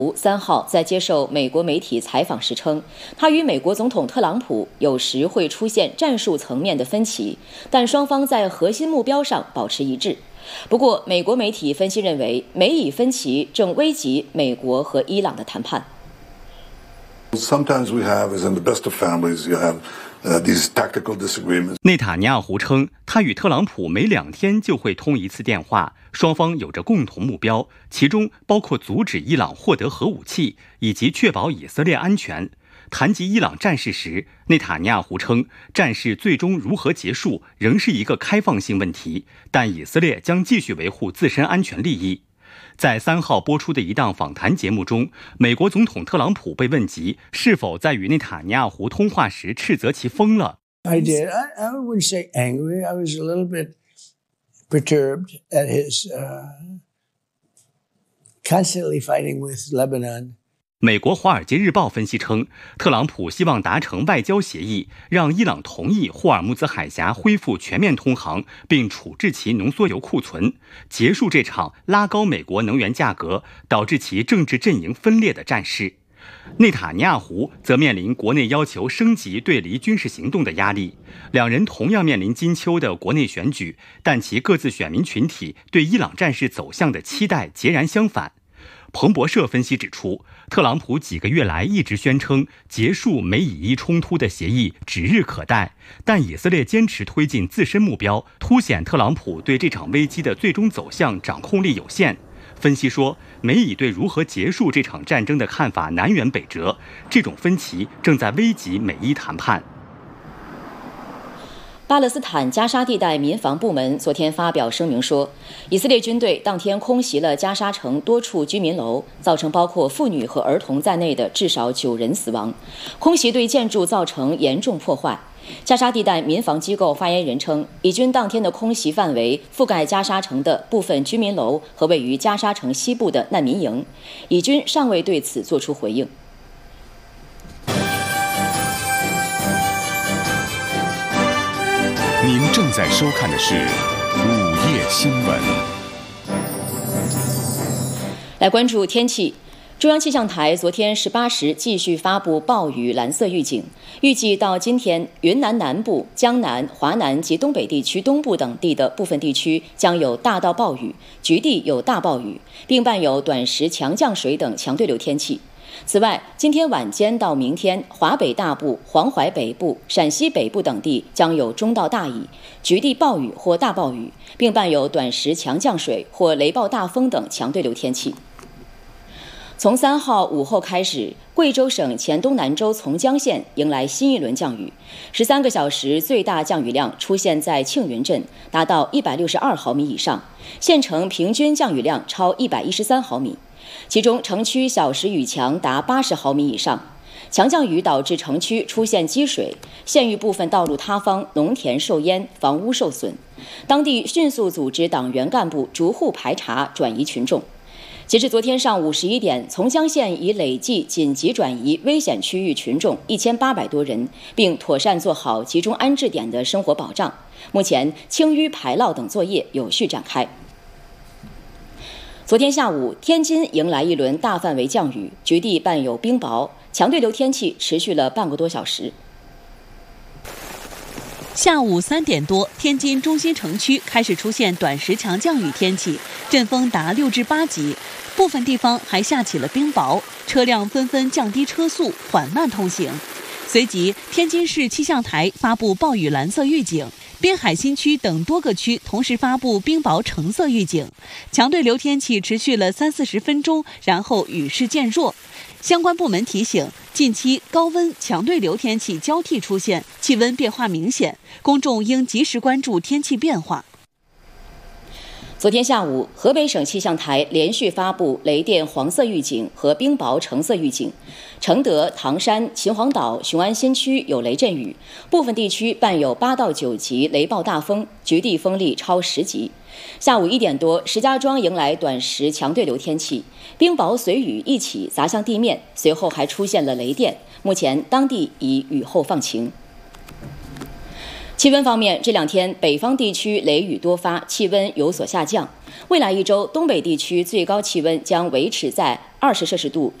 3号在接受美国媒体采访时称，他与美国总统特朗普有时会出现战术层面的分歧，但双方在核心目标上保持一致。不过，美国媒体分析认为，美以分歧正危及美国和伊朗的谈判。 Sometimes we have, as in the best of families, you have these tactical disagreements. 内塔尼亚胡称，他与特朗普每2天就会通一次电话，双方有着共同目标，其中包括阻止伊朗获得核武器以及确保以色列安全。谈及伊朗战事时，内塔尼亚胡称，战事最终如何结束仍是一个开放性问题，但以色列将继续维护自身安全利益。在3号播出的一档访谈节目中，美国总统特朗普被问及是否在与内塔尼亚胡通话时斥责其疯了。 I did. I wouldn't say angry. I was a little bit perturbed at his constantly fighting with Lebanon. 美国《华尔街日报》分析称，特朗普希望达成外交协议，让伊朗同意霍尔木兹海峡恢复全面通航，并处置其浓缩铀库存，结束这场拉高美国能源价格、导致其政治阵营分裂的战事。内塔尼亚胡则面临国内要求升级对离军事行动的压力，两人同样面临金秋的国内选举，但其各自选民群体对伊朗战事走向的期待截然相反。彭博社分析指出，特朗普几个月来一直宣称结束美以伊冲突的协议指日可待，但以色列坚持推进自身目标，凸显特朗普对这场危机的最终走向掌控力有限。分析说，美以对如何结束这场战争的看法南辕北辙，这种分歧正在危及美伊谈判。 巴勒斯坦加沙地带民防部门昨天发表声明说，以色列军队当天空袭了加沙城多处居民楼，造成包括妇女和儿童在内的至少9人死亡。空袭对建筑造成严重破坏。加沙地带民防机构发言人称，以军当天的空袭范围覆盖加沙城的部分居民楼和位于加沙城西部的难民营，以军尚未对此作出回应。 您正在收看的是午夜新闻。 来关注天气。中央气象台昨天18时继续发布暴雨蓝色预警，预计到今天，云南南部、江南、华南及东北地区东部等地的部分地区将有大到暴雨，局地有大暴雨，并伴有短时强降水等强对流天气。此外，今天晚间到明天，华北大部、黄淮北部、陕西北部等地将有中到大雨，局地暴雨或大暴雨，并伴有短时强降水或雷暴大风等强对流天气。从3号午后开始，贵州省黔东南州从江县迎来新一轮降雨，13个小时最大降雨量出现在庆云镇，达到162毫米以上，县城平均降雨量超113毫米，其中城区小时雨强达80毫米以上。强降雨导致城区出现积水，县域部分道路塌方，农田受淹，房屋受损。当地迅速组织党员干部逐户排查，转移群众。截至昨天上午11点，从江县已累计紧急转移危险区域群众1800多人，并妥善做好集中安置点的生活保障。目前，清淤排涝等作业有序展开。昨天下午，天津迎来一轮大范围降雨，局地伴有冰雹，强对流天气持续了半个多小时。 下午3点多，天津中心城区开始出现短时强降雨天气，阵风达6至8级，部分地方还下起了冰雹，车辆纷纷降低车速，缓慢通行。随即，天津市气象台发布暴雨蓝色预警，滨海新区等多个区同时发布冰雹橙色预警。强对流天气持续了30-40分钟，然后雨势渐弱。相关部门提醒，近期高温、强对流天气交替出现，气温变化明显，公众应及时关注天气变化。 昨天下午，河北省气象台连续发布雷电黄色预警和冰雹橙色预警，承德、唐山、秦皇岛、雄安新区有雷阵雨，部分地区伴有8到9级雷暴大风，局地风力超10级。下午1点多，石家庄迎来短时强对流天气，冰雹随雨一起砸向地面，随后还出现了雷电。目前当地已雨后放晴。 气温方面，这2天北方地区雷雨多发，气温有所下降。未来1周，东北地区最高气温将维持在20摄氏度